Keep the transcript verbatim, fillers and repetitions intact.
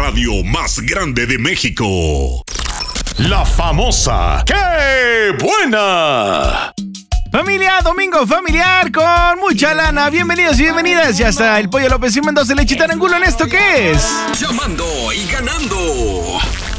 radio más grande de México. La famosa ¡Qué buena! Familia, domingo familiar con mucha lana. Bienvenidos y bienvenidas. Ya está el Pollo López y Mendoza Lechita en Angulo en esto que es Llamando y ganando.